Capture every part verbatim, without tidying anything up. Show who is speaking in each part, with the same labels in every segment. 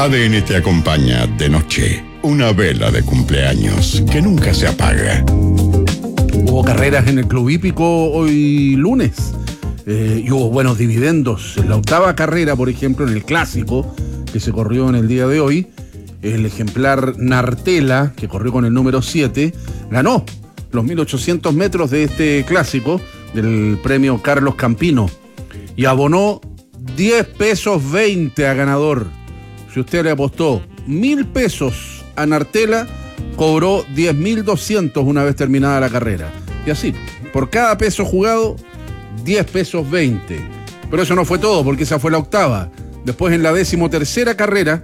Speaker 1: A D N te acompaña de noche. Una vela de cumpleaños que nunca se apaga.
Speaker 2: Hubo carreras en el Club Hípico hoy lunes. Eh, y hubo buenos dividendos. En la octava carrera, por ejemplo, en el Clásico, que se corrió en el día de hoy, el ejemplar Nartela, que corrió con el número siete, ganó los mil ochocientos metros de este Clásico del premio Carlos Campino y abonó diez pesos veinte a ganador. Si usted le apostó mil pesos a Nartela, cobró diez mil doscientos una vez terminada la carrera. Y así, por cada peso jugado, diez pesos veinte. Pero eso no fue todo, porque esa fue la octava. Después, en la decimotercera carrera,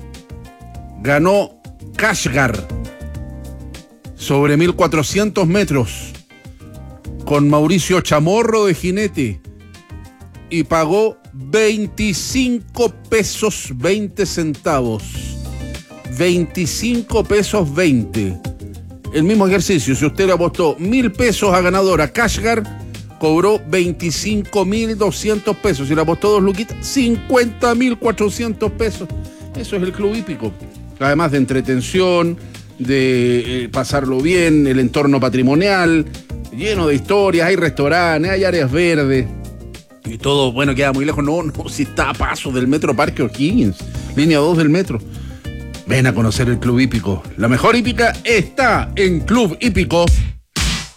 Speaker 2: ganó Kashgar sobre mil cuatrocientos metros con Mauricio Chamorro de jinete y pagó veinticinco pesos veinte centavos. veinticinco pesos veinte. El mismo ejercicio, si usted le apostó mil pesos a ganador a Kashgar, cobró veinticinco mil doscientos pesos. Si le apostó dos luquitas, cincuenta mil cuatrocientos pesos. Eso es el Club Hípico. Además de entretención, de eh, pasarlo bien, el entorno patrimonial, lleno de historias, hay restaurantes, hay áreas verdes. Y todo, bueno, queda muy lejos. No, no, si está a paso del Metro Parque O'Higgins, línea dos del metro. Ven a conocer el Club Hípico. La mejor hípica está en Club Hípico.